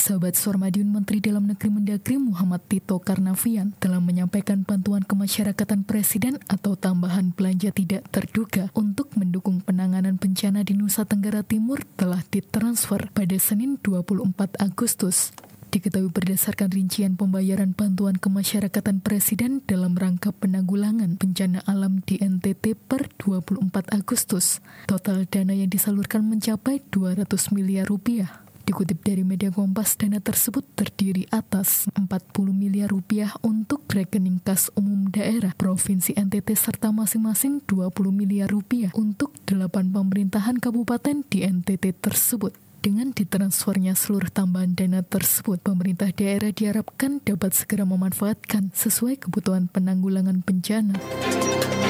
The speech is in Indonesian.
Sahabat Suara Madiun, Menteri Dalam Negeri Mendagri Muhammad Tito Karnavian telah menyampaikan bantuan kemasyarakatan Presiden atau tambahan belanja tidak terduga untuk mendukung penanganan bencana di Nusa Tenggara Timur telah ditransfer pada Senin 24 Agustus. Diketahui berdasarkan rincian pembayaran bantuan kemasyarakatan Presiden dalam rangka penanggulangan bencana alam di NTT per 24 Agustus. Total dana yang disalurkan mencapai 200 miliar rupiah. Dikutip dari media Kompas, dana tersebut terdiri atas 40 miliar rupiah untuk rekening kas umum daerah Provinsi NTT serta masing-masing 20 miliar rupiah untuk 8 pemerintahan kabupaten di NTT tersebut. Dengan ditransfernya seluruh tambahan dana tersebut, pemerintah daerah diharapkan dapat segera memanfaatkan sesuai kebutuhan penanggulangan bencana.